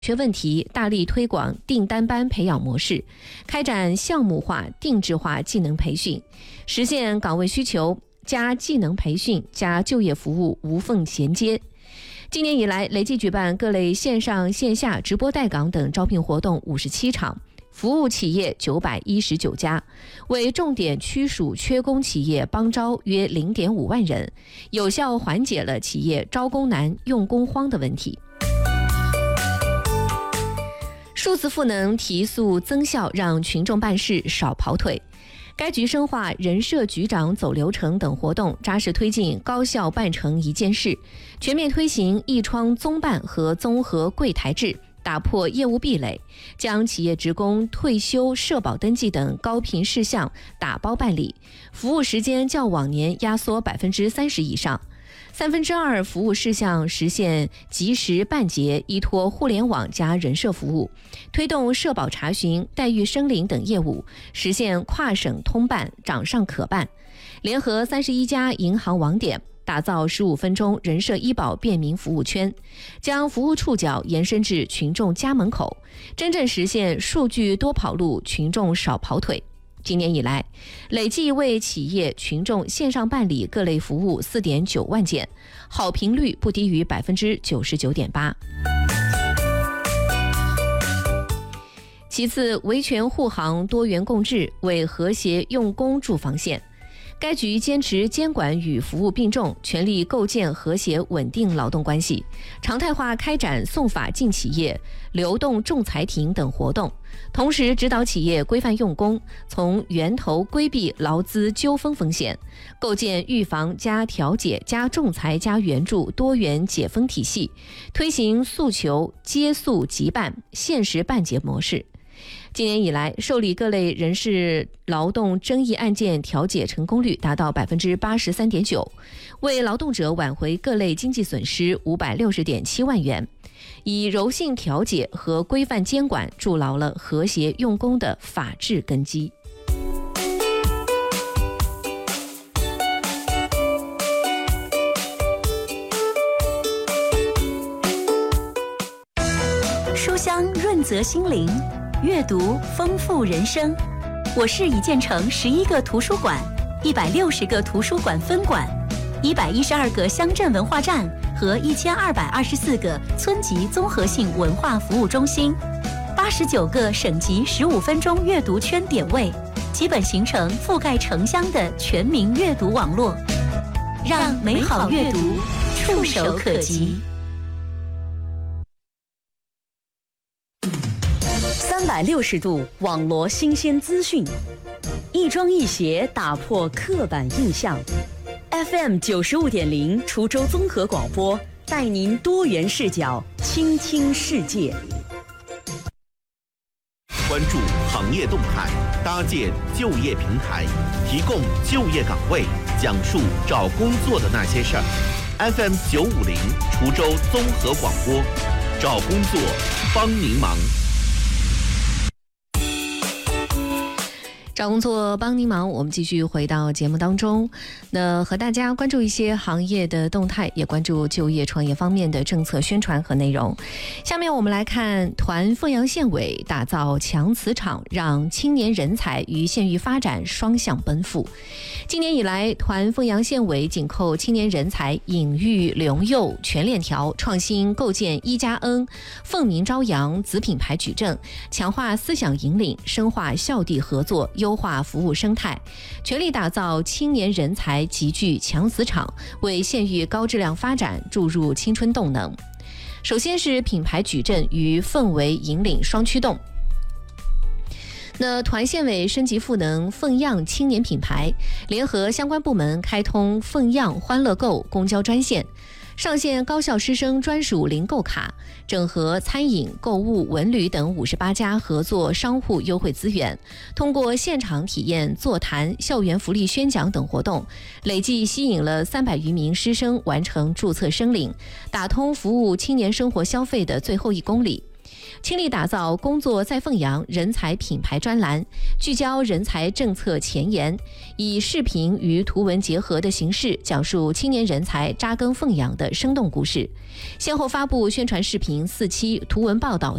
缺问题，大力推广订单班培养模式，开展项目化、定制化技能培训，实现岗位需求加技能培训加就业服务无缝衔接。今年以来，累计举办各类线上线下直播带岗等招聘活动57场，服务企业919家，为重点区属缺工企业帮招约0.5万人，有效缓解了企业招工难、用工荒的问题。数字赋能提速增效，让群众办事少跑腿。该局深化人社局长走流程等活动，扎实推进高效办成一件事，全面推行一窗综办和综合柜台制，打破业务壁垒，将企业职工退休、社保登记等高频事项打包办理，服务时间较往年压缩30%以上。2/3服务事项实现及时办结，依托互联网加人社服务，推动社保查询、待遇申领等业务实现跨省通办、掌上可办。联合31家银行网点，打造15分钟人社医保便民服务圈，将服务触角延伸至群众家门口，真正实现数据多跑路，群众少跑腿。今年以来，累计为企业群众线上办理各类服务4.9万件，好评率不低于99.8%。其次，维权护航多元共治，为和谐用工筑防线。该局坚持监管与服务并重，全力构建和谐稳定劳动关系，常态化开展送法进企业、流动仲裁庭等活动，同时指导企业规范用工，从源头规避劳资纠纷风险，构建预防加调解加仲裁加援助多元解封体系，推行诉求接诉即办、限时办结模式。今年以来，受理各类人事劳动争议案件调解成功率达到83.9%，为劳动者挽回各类经济损失560.7万元，以柔性调解和规范监管筑牢了和谐用工的法治根基。 书香润泽心灵，阅读丰富人生。我市已建成11个图书馆、160个图书馆分馆、112个乡镇文化站和1224个村级综合性文化服务中心，89个省级15分钟阅读圈点位，基本形成覆盖城乡的全民阅读网络，让美好阅读触手可及。 360度网罗新鲜资讯，一庄一协打破刻板印象。FM 95.0滁州综合广播，带您多元视角倾听世界。 关注行业动态，搭建就业平台，提供就业岗位，讲述找工作的那些事儿。FM 950滁州综合广播，找工作帮您忙。 找工作帮您忙，我们继续回到节目当中，那和大家关注一些行业的动态，也关注就业创业方面的政策宣传和内容。下面我们来看团凤阳县委打造强磁场，让青年人才与县域发展双向奔赴。今年以来，团凤阳县委紧扣青年人才引育留幼全链条，创新构建1+N 凤鸣朝阳子品牌矩阵，强化思想引领，深化校地合作，优化服务生态，全力打造青年人才集聚强磁场，为县域高质量发展注入青春动能。首先是品牌矩阵与氛围引领双驱动。那团县委升级赋能凤样青年品牌，联合相关部门开通凤样欢乐购公交专线，上线高校师生专属零购卡，整合餐饮、购物、文旅等58家合作商户优惠资源，通过现场体验、座谈、校园福利宣讲等活动，累计吸引了300余名师生完成注册申领，打通服务青年生活消费的最后1公里。 倾力打造工作在凤阳人才品牌专栏，聚焦人才政策前沿，以视频与图文结合的形式讲述青年人才扎根凤阳的生动故事。先后发布宣传视频4期、图文报道